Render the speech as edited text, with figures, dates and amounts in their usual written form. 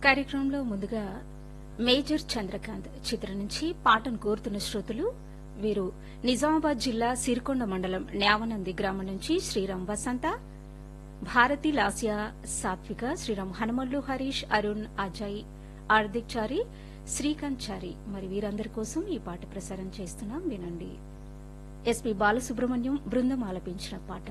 కార్యక్రమంలో ముందుగా మేజర్ చంద్రకాంత్ చిత్రం నుంచి పాటను కోరుతున్న శ్రోతలు వీరు నిజామాబాద్ జిల్లా సిరికొండ మండలం న్యావనంది గ్రామం నుంచి శ్రీరామ్ వసంత, భారతి లాస్యా, సాత్విక, శ్రీరామ్ హనుమల్లు, హరీష్, అరుణ్, అజయ్, హార్దిక్ చారి, శ్రీకాంత్ చారి. మరి వీరందరి కోసం ఈ పాట ప్రసారం చేస్తున్నాం, వినండి. ఎస్పీ బాలసుబ్రహ్మణ్యం బృందం ఆలపించిన పాట.